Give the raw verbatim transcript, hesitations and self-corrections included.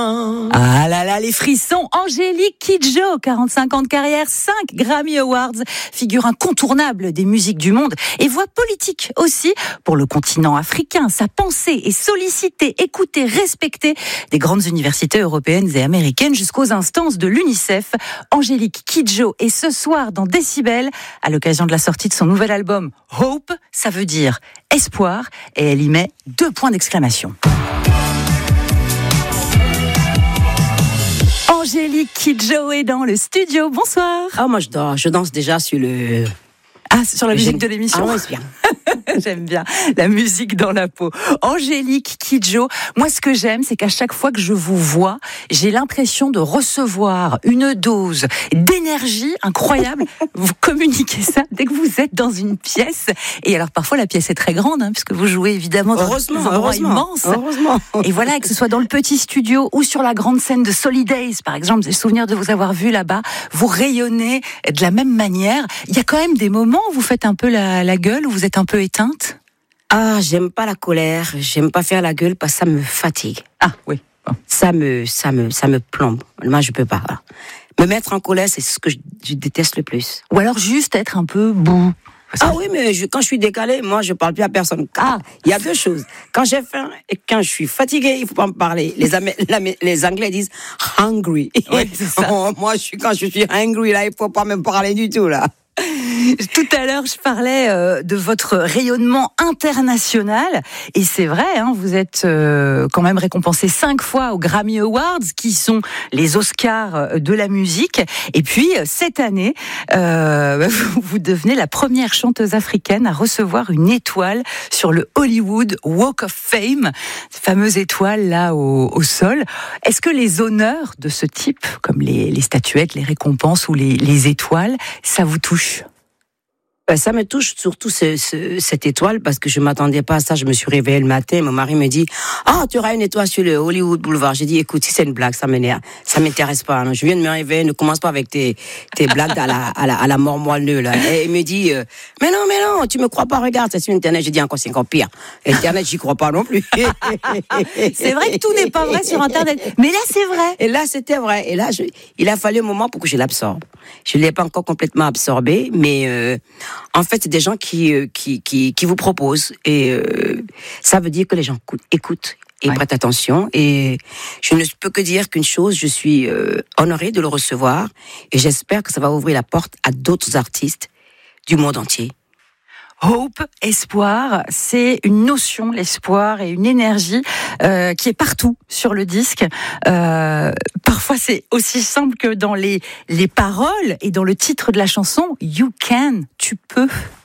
Ah là là, les frissons. Angélique Kidjo, quarante-cinq ans de carrière, cinq Grammy Awards, figure incontournable des musiques du monde et voix politique aussi pour le continent africain. Sa pensée est sollicitée, écoutée, respectée des grandes universités européennes et américaines jusqu'aux instances de l'UNICEF. Angélique Kidjo est ce soir dans Décibel à l'occasion de la sortie de son nouvel album Hope, ça veut dire espoir, et elle y met deux points d'exclamation. Angélique Kidjo est dans le studio. Bonsoir. Ah, moi, je, dors, je danse déjà sur le... Ah, sur la musique de l'émission. Ah, oui, c'est bien. J'aime bien la musique dans la peau. Angélique Kidjo, moi ce que j'aime, c'est qu'à chaque fois que je vous vois, j'ai l'impression de recevoir une dose d'énergie incroyable. Vous communiquez ça dès que vous êtes dans une pièce. Et alors parfois la pièce est très grande, hein, puisque vous jouez évidemment dans heureusement, des endroits heureusement, immenses. Heureusement. Et voilà, que ce soit dans le petit studio ou sur la grande scène de Solidays, par exemple, j'ai le souvenir de vous avoir vu là-bas, vous rayonnez de la même manière. Il y a quand même des moments où vous faites un peu la, la gueule, où vous êtes un peu éteinte. Ah, j'aime pas la colère, j'aime pas faire la gueule parce que ça me fatigue. Ah oui. Bon. Ça me, ça me, ça me plombe. Moi, je peux pas. Voilà. Me mettre en colère, c'est ce que je, je déteste le plus. Ou alors juste être un peu bout. Ah oui, mais je, quand je suis décalée, moi, je parle plus à personne. Ah, il y a deux choses. Quand j'ai faim et quand je suis fatiguée, il faut pas me parler. Les, Amé- les Anglais disent hungry. Oui, c'est ça. Moi, je suis, quand je suis hungry, là, il faut pas me parler du tout, là. Tout à l'heure, je parlais euh, de votre rayonnement international. Et c'est vrai, hein, vous êtes euh, quand même récompensé cinq fois aux Grammy Awards, qui sont les Oscars de la musique. Et puis, cette année, euh, vous devenez la première chanteuse africaine à recevoir une étoile sur le Hollywood Walk of Fame, cette fameuse étoile là au, au sol. Est-ce que les honneurs de ce type, comme les, les statuettes, les récompenses ou les, les étoiles, ça vous touche ? Ça me touche surtout ce, ce, cette étoile parce que je m'attendais pas à ça. Je me suis réveillée le matin, mon mari me dit « Ah, tu auras une étoile sur le Hollywood Boulevard ». J'ai dit « Écoute, si c'est une blague, ça m'énerve, ça m'intéresse pas. Non, je viens de me réveiller, ne commence pas avec tes, tes blagues à la, à la, à la mort moelleux là. » Et il me dit euh, « Mais non, mais non, tu me crois pas, regarde, c'est sur Internet. » J'ai dit encore, c'est encore pire. Internet, j'y crois pas non plus. C'est vrai que tout n'est pas vrai sur Internet, mais là c'est vrai. Et là c'était vrai. Et là, je, il a fallu un moment pour que je l'absorbe. Je l'ai pas encore complètement absorbé, mais euh, en fait, c'est des gens qui, euh, qui, qui, qui vous proposent. Et euh, ça veut dire que les gens écoutent et ouais. prêtent attention. Et je ne peux que dire qu'une chose, je suis euh, honorée de le recevoir. Et j'espère que ça va ouvrir la porte à d'autres artistes du monde entier. Hope, espoir, c'est une notion, l'espoir et une énergie euh, qui est partout sur le disque. Euh, parfois, c'est aussi simple que dans les, les paroles et dans le titre de la chanson, You Can, tu peux.